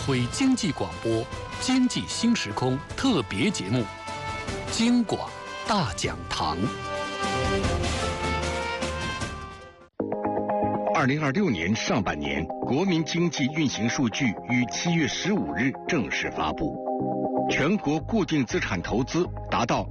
推经济广播《经济新时空》特别节目《经广大讲堂》。 2026年上半年国民经济运行数据于7月15日正式发布，全国固定资产投资达到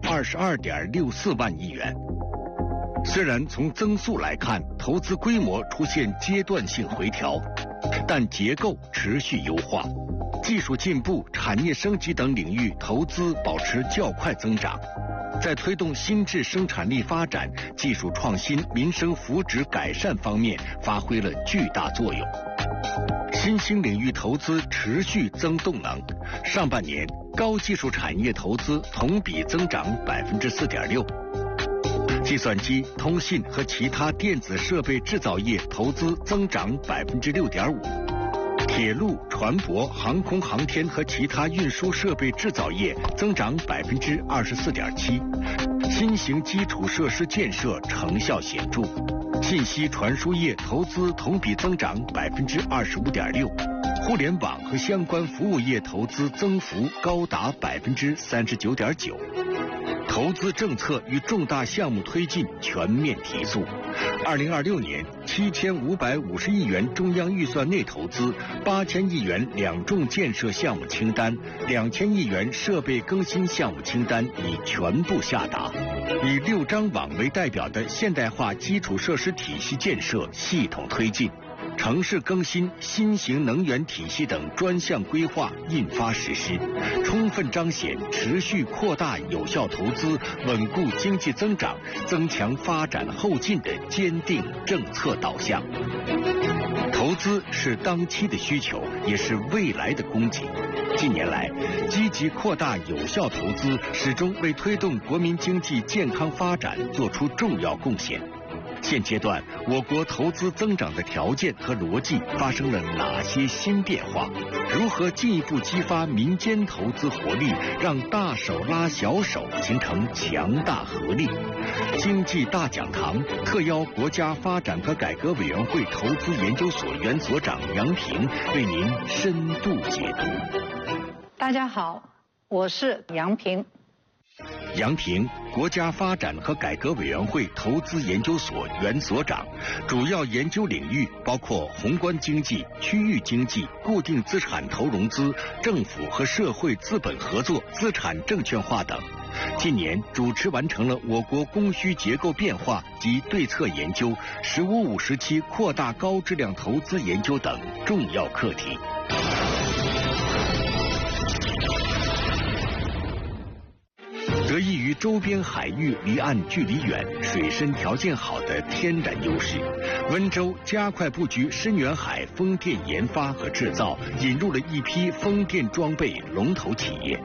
22.64万亿元。虽然从增速来看，投资规模出现阶段性回调，但结构持续优化，技术进步、产业升级等领域投资保持较快增长，在推动新质生产力发展、技术创新、民生福祉改善方面发挥了巨大作用。新兴领域投资持续增动能，上半年高技术产业投资同比增长4.6%，计算机、通信和其他电子设备制造业投资增长6.5%，铁路、船舶、航空航天和其他运输设备制造业增长24.7%，新型基础设施建设成效显著，信息传输业投资同比增长25.6%，互联网和相关服务业投资增幅高达39.9%。投资政策与重大项目推进全面提速。2026年7550亿元中央预算内投资，8000亿元两重建设项目清单，2000亿元设备更新项目清单已全部下达。以6张网为代表的现代化基础设施体系建设系统推进，城市更新、新型能源体系等专项规划印发实施，充分彰显持续扩大有效投资、稳固经济增长、增强发展后劲的坚定政策导向。投资是当期的需求，也是未来的供给。近年来，积极扩大有效投资，始终为推动国民经济健康发展做出重要贡献。现阶段，我国投资增长的条件和逻辑发生了哪些新变化？如何进一步激发民间投资活力，让大手拉小手，形成强大合力？经济大讲堂特邀国家发展和改革委员会投资研究所原所长杨平为您深度解读。 大家好，我是杨平。 杨平，国家发展和改革委员会投资研究所原所长，主要研究领域包括宏观经济、区域经济、固定资产投融资、政府和社会资本合作、资产证券化等。近年主持完成了我国供需结构变化及对策研究、“15-5”时期扩大高质量投资研究等重要课题。得益于周边海域离岸距离远、水深条件好的天然优势，温州加快布局深远海风电研发和制造，引入了一批风电装备龙头企业。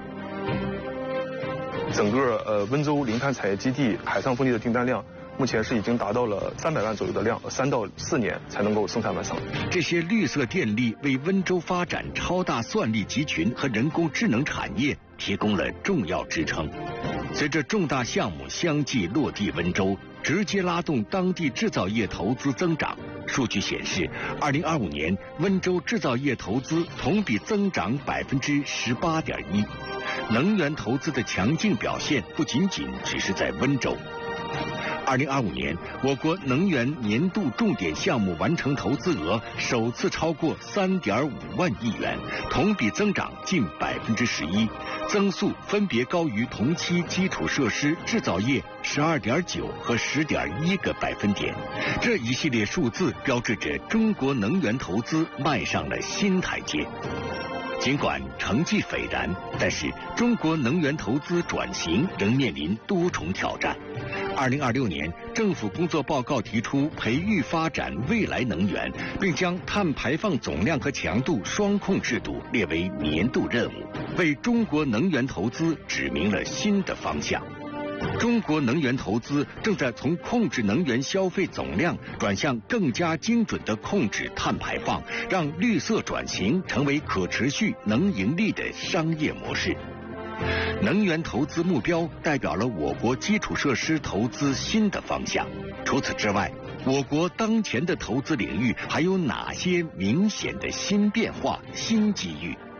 整个温州临滩产业基地海上风电的订单量，目前是已经达到了300万左右的量，3到4年才能够生产完成。 这些绿色电力为温州发展超大算力集群和人工智能产业提供了重要支撑。随着重大项目相继落地温州，直接拉动当地制造业投资增长。数据显示，2025年温州制造业投资同比增长18.1%。能源投资的强劲表现不仅仅只是在温州。2025年，我国能源年度重点项目完成投资额首次超过3.5万亿元，同比增长近11%，增速分别高于同期基础设施制造业12.9%和10.1个百分点。这一系列数字标志着中国能源投资迈上了新台阶。尽管成绩斐然，但是中国能源投资转型仍面临多重挑战。2026年，政府工作报告提出培育发展未来能源，并将碳排放总量和强度双控制度列为年度任务，为中国能源投资指明了新的方向。中国能源投资正在从控制能源消费总量转向更加精准的控制碳排放，让绿色转型成为可持续能盈利的商业模式。能源投资目标代表了我国基础设施投资新的方向。除此之外，我国当前的投资领域还有哪些明显的新变化、新机遇？